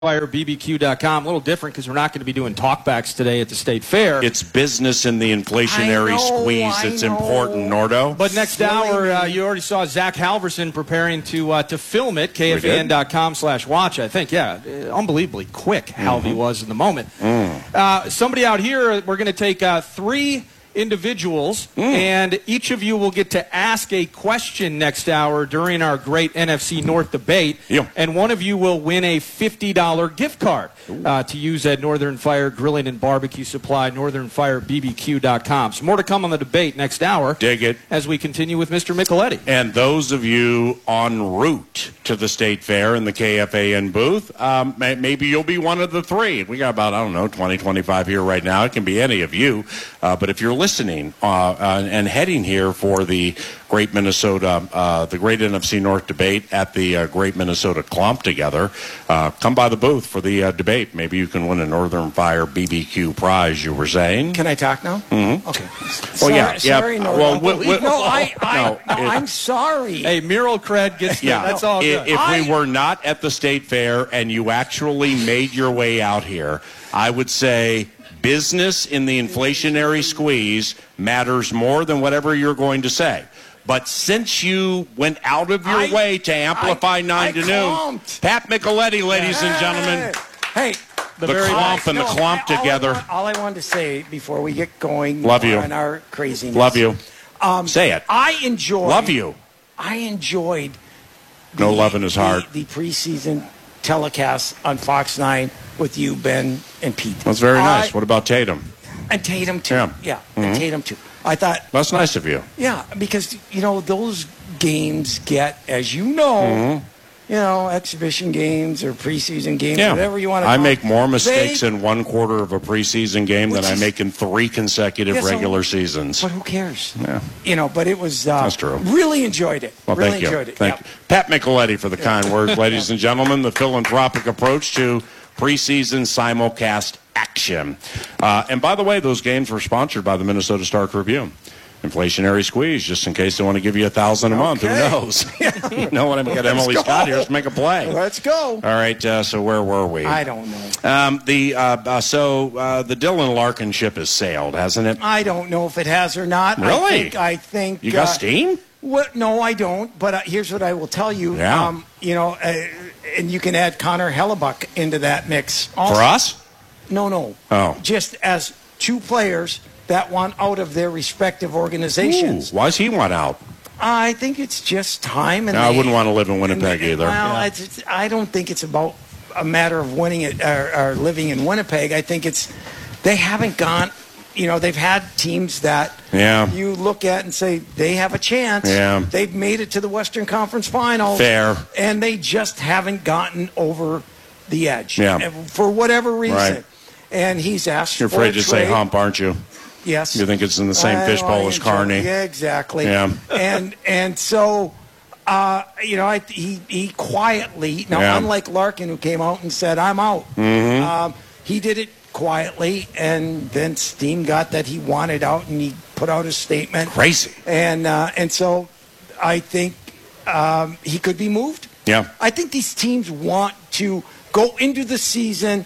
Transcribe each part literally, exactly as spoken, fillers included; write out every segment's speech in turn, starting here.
Fire B B Q dot com. A little different because we're not going to be doing talkbacks today at the State Fair. It's business in the inflationary know, squeeze. I it's know. important, Nordo. But next hour, uh, you already saw Zach Halverson preparing to uh, to film it. K F A N dot com slash watch. I think, yeah, uh, unbelievably quick. Mm-hmm. Halvey was in the moment. Mm. Uh, somebody out here. We're going to take uh, three individuals, mm. and each of you will get to ask a question next hour during our great N F C North debate, yeah. and one of you will win a fifty dollars gift card uh, to use at Northern Fire Grilling and Barbecue Supply, Northern Fire B B Q dot com. So more to come on the debate next hour. Dig it. As we continue with Mister Micheletti. And those of you en route to the State Fair in the K F A N booth, um, may, maybe you'll be one of the three. We got about, I don't know, twenty, twenty-five here right now. It can be any of you, uh, but if you're listening uh, uh, and heading here for the Great Minnesota, uh, the Great N F C North debate at the uh, Great Minnesota Clump together, uh, come by the booth for the uh, debate. Maybe you can win a Northern Fire B B Q prize, you were saying. Can I talk now? Mm-hmm. Okay. Well, sorry, yeah. Sorry, yeah. no, well, no, we, we, no, I, I, no, no, it, I'm sorry. Hey, mural cred gets yeah. that's all If, good. if I, we were not at the State Fair and you actually made your way out here, I would say business in the inflationary squeeze matters more than whatever you're going to say. But since you went out of your I, way to amplify I, nine I to clumped. noon, Pat Micheletti, ladies and gentlemen. Hey, the, the clump and no, the clump all together. I, want, all I wanted to say before we get going Love you. on our craziness. Love you. Um, say it. I enjoyed. Love you. I enjoyed. The, no love in his the, heart. The preseason telecast on Fox nine with you, Ben, and Pete. That's very I, nice. What about Tatum? And Tatum, too. Yeah. Yeah, Mm-hmm. and Tatum, too. I thought. That's nice of you. Yeah, because, you know, those games get, as you know, mm-hmm. you know, exhibition games or preseason games, yeah. whatever you want to I call make more mistakes they, in one quarter of a preseason game than I is, make in three consecutive yeah, so, regular seasons. But who cares? Yeah. You know, but it was. Uh, That's true. Really enjoyed it. Well, really thank you. enjoyed it. Thank yep. you. Pat Micheletti for the yeah. kind words, ladies and gentlemen. The philanthropic approach to preseason simulcast action. Uh, and by the way, those games were sponsored by the Minnesota Star Tribune. Inflationary squeeze, just in case they want to give you a thousand a month. Okay. Who knows? You know what? I've got Emily go. Scott here. Let's make a play. Let's go. All right. Uh, so where were we? I don't know. Um, the uh, uh, so uh, the Dylan Larkin ship has sailed, hasn't it? I don't know if it has or not. Really? I think. I think you got uh, steam? What? No, I don't. But uh, here's what I will tell you. Yeah. Um, you know, uh, and you can add Connor Hellebuck into that mix. Also. For us? No, no. Oh. Just as two players that want out of their respective organizations. Ooh, why does he want out? I think it's just time. And no, they, I wouldn't want to live in Winnipeg they, either. Well, yeah. it's, it's, I don't think it's about a matter of winning it or, or living in Winnipeg. I think it's they haven't gone. You know, they've had teams that yeah. you look at and say they have a chance. Yeah. They've made it to the Western Conference Finals. Fair. And they just haven't gotten over the edge. Yeah. For whatever reason. Right. And he's asked You're for afraid a to trade. say hump, aren't you? Yes. You think it's in the same I, fishbowl I as enjoy, Carney? Yeah, exactly. Yeah. and and so, uh, you know, I, he he quietly now, yeah. unlike Larkin, who came out and said, "I'm out," mm-hmm. um, he did it quietly, and then steam got that he wanted out, and he put out a statement. Crazy. And uh, and so, I think um, he could be moved. Yeah. I think these teams want to go into the season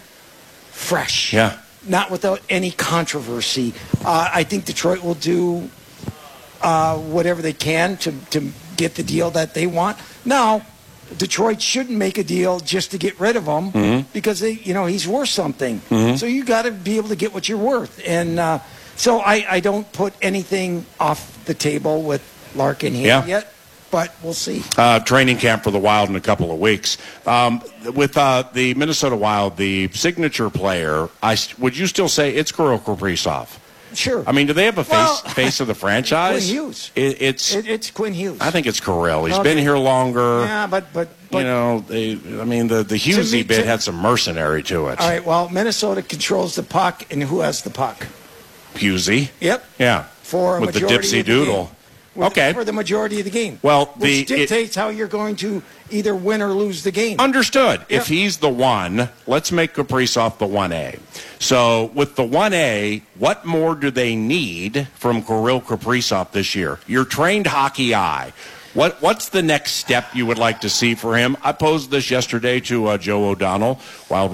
fresh. Yeah. Not without any controversy. Uh, I think Detroit will do uh, whatever they can to, to get the deal that they want. Now, Detroit shouldn't make a deal just to get rid of him mm-hmm. because they, you know, he's worth something. Mm-hmm. So you got to be able to get what you're worth. And uh, so I, I don't put anything off the table with Larkin here yeah. yet. But we'll see. Uh, training camp for the Wild in a couple of weeks. Um, with uh, the Minnesota Wild, the signature player, I, would you still say it's Kirill Kaprizov? Sure. I mean, do they have a face well, face of the franchise? Quinn Hughes. It, it's it, it's Quinn Hughes. I think it's Kirill. He's okay. been here longer. Yeah, but but, but you know, they, I mean, the the Hughesy me, bit to, had some mercenary to it. All right. Well, Minnesota controls the puck, and who has the puck? Hughesy. Yep. Yeah. For a with the majority dipsy of the doodle. game. With, okay. For the majority of the game. Well, the which dictates it, how you're going to either win or lose the game. Understood. Yep. If he's the one, let's make Kaprizov the one A. So with the one A, what more do they need from Kirill Kaprizov this year? Your trained hockey eye. What What's the next step you would like to see for him? I posed this yesterday to uh, Joe O'Donnell while